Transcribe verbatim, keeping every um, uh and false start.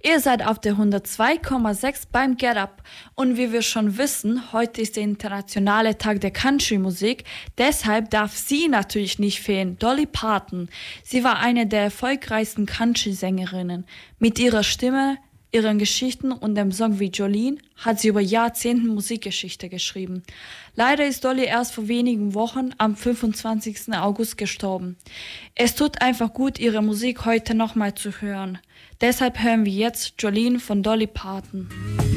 Ihr seid auf der hundertzwei Komma sechs beim Get Up und wie wir schon wissen, heute ist der internationale Tag der Country-Musik, deshalb darf sie natürlich nicht fehlen, Dolly Parton. Sie war eine der erfolgreichsten Country-Sängerinnen. Mit ihrer Stimme, ihren Geschichten und dem Song wie Jolene hat sie über Jahrzehnte Musikgeschichte geschrieben. Leider ist Dolly erst vor wenigen Wochen am fünfundzwanzigsten August gestorben. Es tut einfach gut, ihre Musik heute nochmal zu hören. Deshalb hören wir jetzt Jolene von Dolly Parton.